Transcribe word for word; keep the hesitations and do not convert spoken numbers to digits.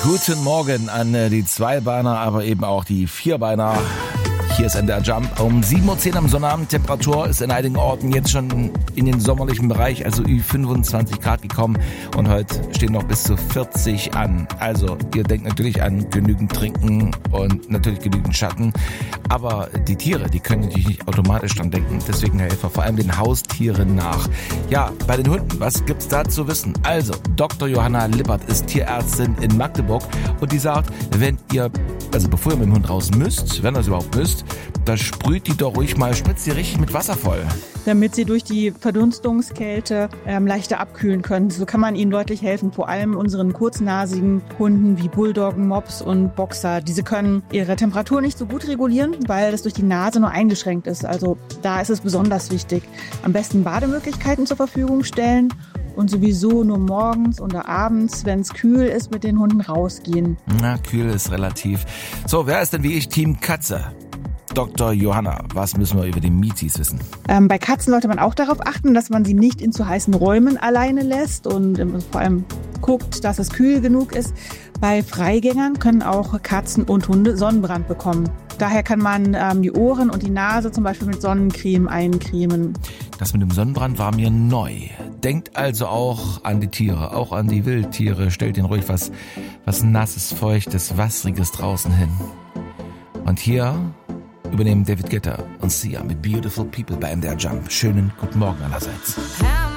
Guten Morgen an die Zweibeiner, aber eben auch die Vierbeiner. Hier ist N D R Jump um sieben Uhr zehn am Sonnabend. Temperatur ist in einigen Orten jetzt schon in den sommerlichen Bereich, also über fünfundzwanzig Grad gekommen. Und heute stehen noch bis zu vierzig an. Also ihr denkt natürlich an genügend Trinken und natürlich genügend Schatten. Aber die Tiere, die können natürlich nicht automatisch dran denken. Deswegen helfen wir vor allem den Haustieren nach. Ja, bei den Hunden, was gibt's da zu wissen? Also, Doktor Johanna Lippert ist Tierärztin in Magdeburg und die sagt, wenn ihr, also bevor ihr mit dem Hund raus müsst, wenn ihr es überhaupt müsst, da sprüht die doch ruhig mal, spritzt die richtig mit Wasser voll. Damit sie durch die Verdunstungskälte ähm, leichter abkühlen können. So kann man ihnen deutlich helfen, vor allem unseren kurznasigen Hunden wie Bulldoggen, Mops und Boxer. Diese können ihre Temperatur nicht so gut regulieren, weil das durch die Nase nur eingeschränkt ist. Also da ist es besonders wichtig. Am besten Bademöglichkeiten zur Verfügung stellen und sowieso nur morgens oder abends, wenn es kühl ist, mit den Hunden rausgehen. Na, kühl ist relativ. So, wer ist denn wie ich Team Katze? Doktor Johanna, was müssen wir über die Mietis wissen? Ähm, bei Katzen sollte man auch darauf achten, dass man sie nicht in zu heißen Räumen alleine lässt und ähm, vor allem guckt, dass es kühl genug ist. Bei Freigängern können auch Katzen und Hunde Sonnenbrand bekommen. Daher kann man ähm, die Ohren und die Nase zum Beispiel mit Sonnencreme eincremen. Das mit dem Sonnenbrand war mir neu. Denkt also auch an die Tiere, auch an die Wildtiere. Stellt ihnen ruhig was, was Nasses, Feuchtes, Wassriges draußen hin. Und hier übernehmen David Guetta und Sia mit Beautiful People bei N D R Jump. Schönen guten Morgen allerseits.